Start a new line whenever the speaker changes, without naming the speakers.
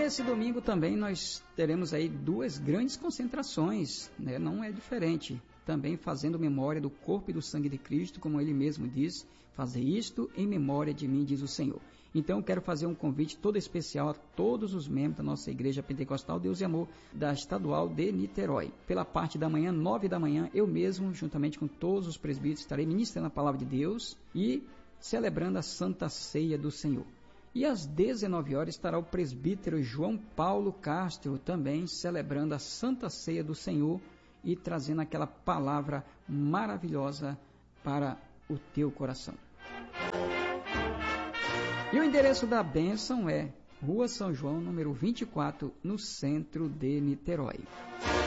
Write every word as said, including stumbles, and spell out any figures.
nesse domingo também nós teremos aí duas grandes concentrações, né? Não é diferente. Também fazendo memória do corpo e do sangue de Cristo, como ele mesmo diz, fazer isto em memória de mim, diz o Senhor. Então eu quero fazer um convite todo especial a todos os membros da nossa Igreja Pentecostal Deus e Amor da Estadual de Niterói. Pela parte da manhã, nove da manhã, eu mesmo, juntamente com todos os presbíteros, estarei ministrando a palavra de Deus e celebrando a Santa Ceia do Senhor. E às dezenove horas estará o presbítero João Paulo Castro também celebrando a Santa Ceia do Senhor e trazendo aquela palavra maravilhosa para o teu coração. E o endereço da bênção é Rua São João, número vinte e quatro, no centro de Niterói.